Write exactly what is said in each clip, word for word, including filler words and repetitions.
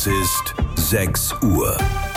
Es ist sechs Uhr.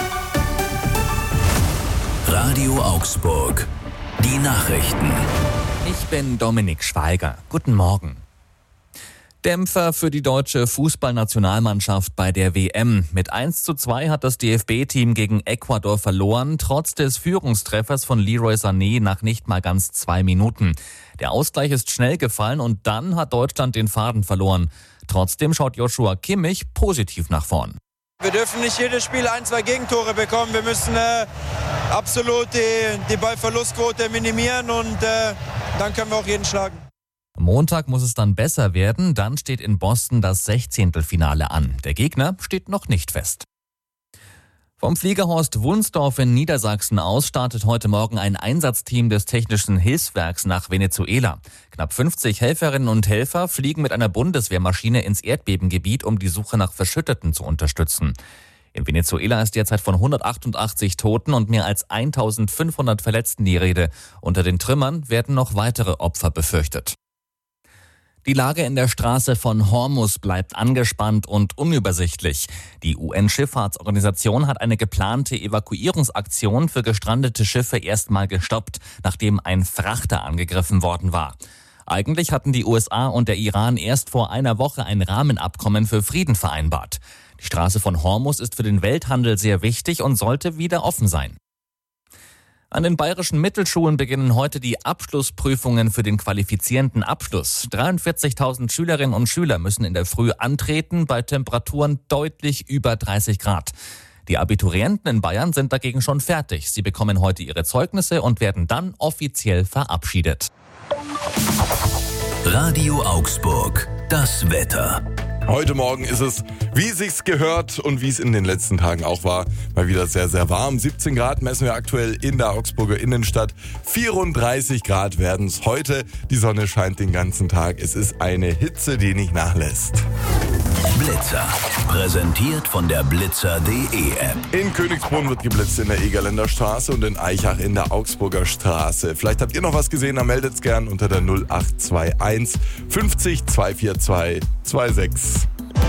Radio Augsburg. Die Nachrichten. Ich bin Dominik Schweiger. Guten Morgen. Dämpfer für die deutsche Fußballnationalmannschaft bei der W M. Mit eins zu zwei hat das D F B-Team gegen Ecuador verloren, trotz des Führungstreffers von Leroy Sané nach nicht mal ganz zwei Minuten. Der Ausgleich ist schnell gefallen und dann hat Deutschland den Faden verloren. Trotzdem schaut Joshua Kimmich positiv nach vorn. Wir dürfen nicht jedes Spiel ein, zwei Gegentore bekommen. Wir müssen äh, absolut die, die Ballverlustquote minimieren und äh, dann können wir auch jeden schlagen. Montag muss es dann besser werden, dann steht in Boston das Sechzehntelfinale an. Der Gegner steht noch nicht fest. Vom Fliegerhorst Wunsdorf in Niedersachsen aus startet heute Morgen ein Einsatzteam des Technischen Hilfswerks nach Venezuela. Knapp fünfzig Helferinnen und Helfer fliegen mit einer Bundeswehrmaschine ins Erdbebengebiet, um die Suche nach Verschütteten zu unterstützen. In Venezuela ist derzeit von hundertachtundachtzig Toten und mehr als eintausendfünfhundert Verletzten die Rede. Unter den Trümmern werden noch weitere Opfer befürchtet. Die Lage in der Straße von Hormuz bleibt angespannt und unübersichtlich. Die U N-Schifffahrtsorganisation hat eine geplante Evakuierungsaktion für gestrandete Schiffe erstmal gestoppt, nachdem ein Frachter angegriffen worden war. Eigentlich hatten die U S A und der Iran erst vor einer Woche ein Rahmenabkommen für Frieden vereinbart. Die Straße von Hormuz ist für den Welthandel sehr wichtig und sollte wieder offen sein. An den bayerischen Mittelschulen beginnen heute die Abschlussprüfungen für den qualifizierenden Abschluss. dreiundvierzigtausend Schülerinnen und Schüler müssen in der Früh antreten bei Temperaturen deutlich über dreißig Grad. Die Abiturienten in Bayern sind dagegen schon fertig. Sie bekommen heute ihre Zeugnisse und werden dann offiziell verabschiedet. Radio Augsburg. Das Wetter. Heute Morgen ist es, wie es sich gehört und wie es in den letzten Tagen auch war, mal wieder sehr, sehr warm. siebzehn Grad messen wir aktuell in der Augsburger Innenstadt. vierunddreißig Grad werden es heute. Die Sonne scheint den ganzen Tag. Es ist eine Hitze, die nicht nachlässt. Blitzer. Präsentiert von der blitzer punkt de App. In Königsbrunn wird geblitzt in der Egerländer Straße und in Eichach in der Augsburger Straße. Vielleicht habt ihr noch was gesehen, dann meldet's gern unter der null acht zwei eins fünfzig zweihundertvierundzwanzig sechsundzwanzig.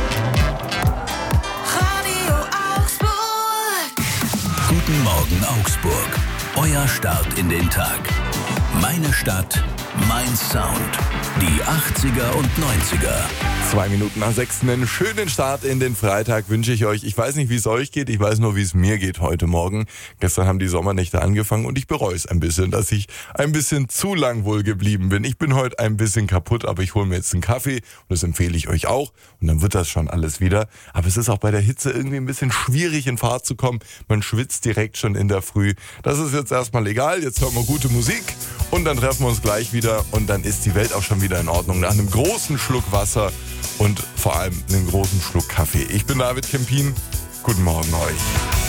Radio Augsburg. Guten Morgen Augsburg. Euer Start in den Tag. Meine Stadt, mein Sound. Die achtziger und neunziger. Zwei Minuten nach sechs. Einen schönen Start in den Freitag wünsche ich euch. Ich weiß nicht, wie es euch geht. Ich weiß nur, wie es mir geht heute Morgen. Gestern haben die Sommernächte angefangen und ich bereue es ein bisschen, dass ich ein bisschen zu lang wohl geblieben bin. Ich bin heute ein bisschen kaputt, aber ich hole mir jetzt einen Kaffee und das empfehle ich euch auch. Und dann wird das schon alles wieder. Aber es ist auch bei der Hitze irgendwie ein bisschen schwierig, in Fahrt zu kommen. Man schwitzt direkt schon in der Früh. Das ist jetzt erstmal egal. Jetzt hören wir gute Musik und dann treffen wir uns gleich wieder und dann ist die Welt auch schon wieder in Ordnung. Nach einem großen Schluck Wasser und vor allem einen großen Schluck Kaffee. Ich bin David Kempin. Guten Morgen euch.